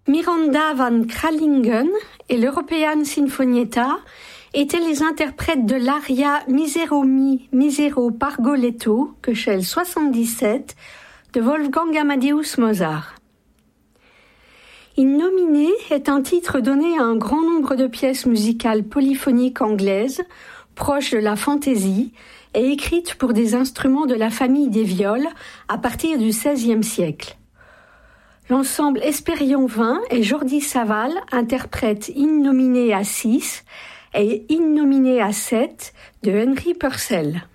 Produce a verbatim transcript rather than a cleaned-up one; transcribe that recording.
Miranda van Kralingen et l'European Sinfonietta étaient les interprètes de l'aria Misero mi, Misero Pargoletto, Köchel soixante-dix-sept, de Wolfgang Amadeus Mozart. In nomine est un titre donné à un grand nombre de pièces musicales polyphoniques anglaises, proches de la fantaisie, et écrites pour des instruments de la famille des viols à partir du seizième siècle. L'ensemble Espérion vingt et Jordi Savall interprètent In nomine à six et In nomine à sept de Henry Purcell.